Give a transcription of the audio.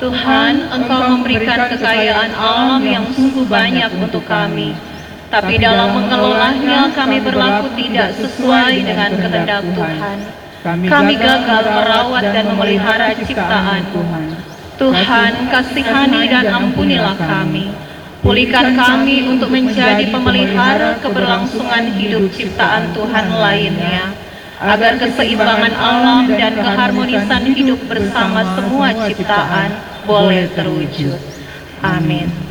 Tuhan, Engkau memberikan kekayaan alam yang sungguh banyak untuk kami, tapi dalam mengelolanya kami berlaku tidak sesuai dengan kehendak Tuhan. Kami gagal merawat dan memelihara ciptaan. Tuhan, kasihani dan ampunilah kami. Pulihkan kami untuk menjadi pemelihara keberlangsungan hidup ciptaan Tuhan lainnya, agar keseimbangan alam dan keharmonisan hidup bersama semua ciptaan boleh terwujud. Amin.